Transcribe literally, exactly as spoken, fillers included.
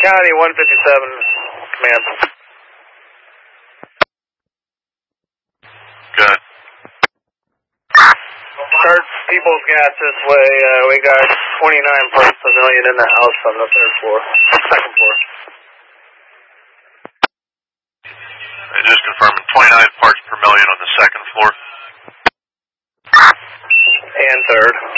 County one fifty-seven, command. Good. Start People's Gas this way. Uh, we got twenty-nine parts per million in the house on the third floor, second floor. And just confirming twenty-nine parts per million on the second floor. And third.